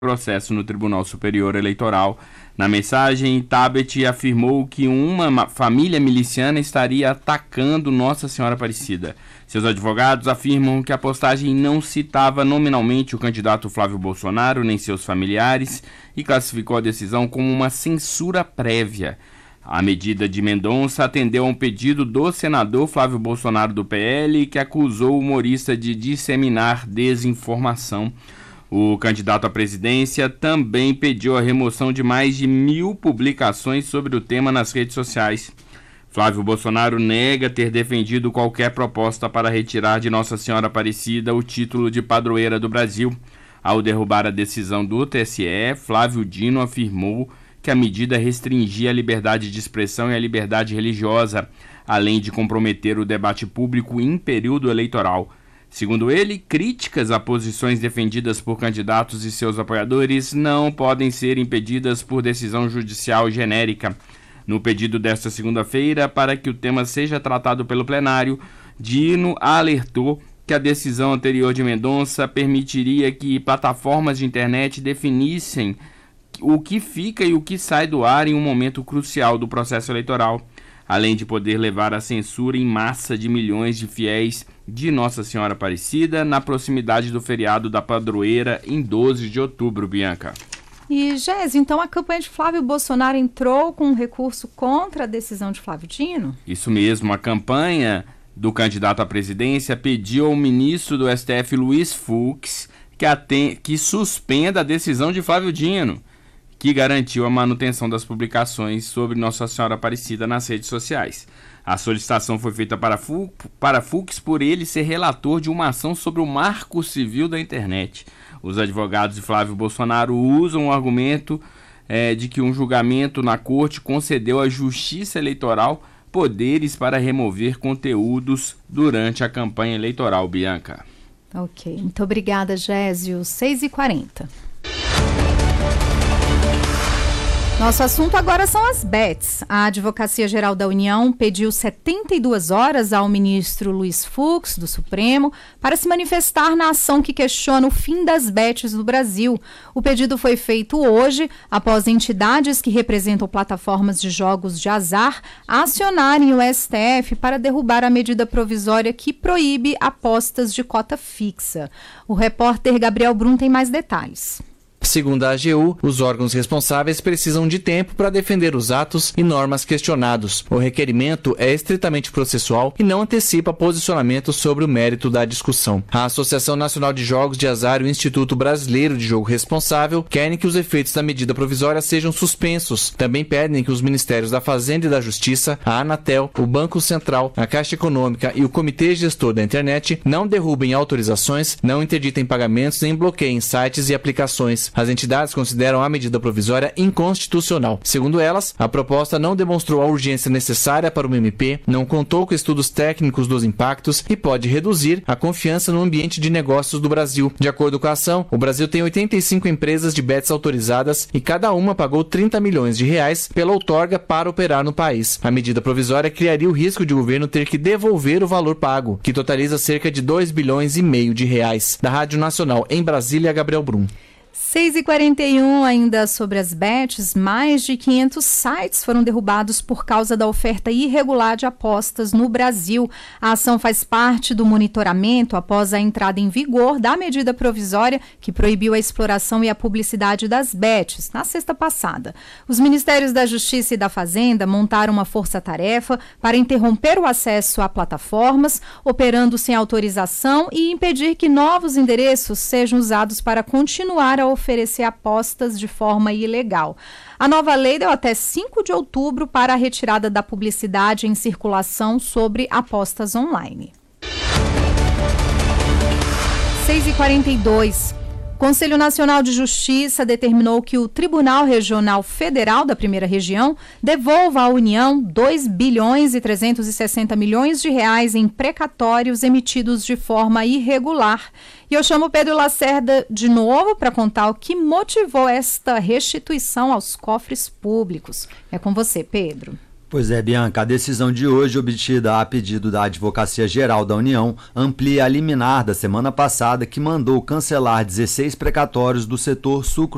processo no Tribunal Superior Eleitoral. Na mensagem, Tabet afirmou que uma família miliciana estaria atacando Nossa Senhora Aparecida. Seus advogados afirmam que a postagem não citava nominalmente o candidato Flávio Bolsonaro nem seus familiares e classificou a decisão como uma censura prévia. A medida de Mendonça atendeu a um pedido do senador Flávio Bolsonaro do PL, que acusou o humorista de disseminar desinformação. O candidato à presidência também pediu a remoção de mais de 1.000 publicações sobre o tema nas redes sociais. Flávio Bolsonaro nega ter defendido qualquer proposta para retirar de Nossa Senhora Aparecida o título de padroeira do Brasil. Ao derrubar a decisão do TSE, Flávio Dino afirmou que a medida restringia a liberdade de expressão e a liberdade religiosa, além de comprometer o debate público em período eleitoral. Segundo ele, críticas a posições defendidas por candidatos e seus apoiadores não podem ser impedidas por decisão judicial genérica. No pedido desta segunda-feira, para que o tema seja tratado pelo plenário, Dino alertou que a decisão anterior de Mendonça permitiria que plataformas de internet definissem o que fica e o que sai do ar em um momento crucial do processo eleitoral, além de poder levar à censura em massa de milhões de fiéis de Nossa Senhora Aparecida na proximidade do feriado da padroeira em 12 de outubro, Bianca. E, Gési, então a campanha de Flávio Bolsonaro entrou com um recurso contra a decisão de Flávio Dino? Isso mesmo, a campanha do candidato à presidência pediu ao ministro do STF, Luiz Fux, que suspenda a decisão de Flávio Dino, que garantiu a manutenção das publicações sobre Nossa Senhora Aparecida nas redes sociais. A solicitação foi feita para Fux por ele ser relator de uma ação sobre o Marco Civil da Internet. Os advogados de Flávio Bolsonaro usam o argumento de que um julgamento na corte concedeu à Justiça Eleitoral poderes para remover conteúdos durante a campanha eleitoral, Bianca. Ok, muito obrigada, Gésio. 6h40. Nosso assunto agora são as bets. A Advocacia Geral da União pediu 72 horas ao ministro Luiz Fux, do Supremo, para se manifestar na ação que questiona o fim das bets no Brasil. O pedido foi feito hoje, após entidades que representam plataformas de jogos de azar acionarem o STF para derrubar a medida provisória que proíbe apostas de cota fixa. O repórter Gabriel Brum tem mais detalhes. Segundo a AGU, os órgãos responsáveis precisam de tempo para defender os atos e normas questionados. O requerimento é estritamente processual e não antecipa posicionamento sobre o mérito da discussão. A Associação Nacional de Jogos de Azar e o Instituto Brasileiro de Jogo Responsável querem que os efeitos da medida provisória sejam suspensos. Também pedem que os Ministérios da Fazenda e da Justiça, a Anatel, o Banco Central, a Caixa Econômica e o Comitê Gestor da Internet não derrubem autorizações, não interditem pagamentos nem bloqueiem sites e aplicações. As entidades consideram a medida provisória inconstitucional. Segundo elas, a proposta não demonstrou a urgência necessária para o MP, não contou com estudos técnicos dos impactos e pode reduzir a confiança no ambiente de negócios do Brasil. De acordo com a ação, o Brasil tem 85 empresas de bets autorizadas e cada uma pagou 30 milhões de reais pela outorga para operar no país. A medida provisória criaria o risco de o governo ter que devolver o valor pago, que totaliza cerca de 2 bilhões e meio de reais. Da Rádio Nacional em Brasília, Gabriel Brum. 6h41, ainda sobre as bets, mais de 500 sites foram derrubados por causa da oferta irregular de apostas no Brasil. A ação faz parte do monitoramento após a entrada em vigor da medida provisória que proibiu a exploração e a publicidade das bets na sexta passada. Os Ministérios da Justiça e da Fazenda montaram uma força-tarefa para interromper o acesso a plataformas, operando sem autorização e impedir que novos endereços sejam usados para continuar a oferecer apostas de forma ilegal. A nova lei deu até 5 de outubro para a retirada da publicidade em circulação sobre apostas online. 6h42. O Conselho Nacional de Justiça determinou que o Tribunal Regional Federal da Primeira Região devolva à União 2 bilhões e 360 milhões de reais em precatórios emitidos de forma irregular. E eu chamo Pedro Lacerda de novo para contar o que motivou esta restituição aos cofres públicos. É com você, Pedro. Pois é, Bianca, a decisão de hoje, obtida a pedido da Advocacia Geral da União, amplia a liminar da semana passada que mandou cancelar 16 precatórios do setor sucro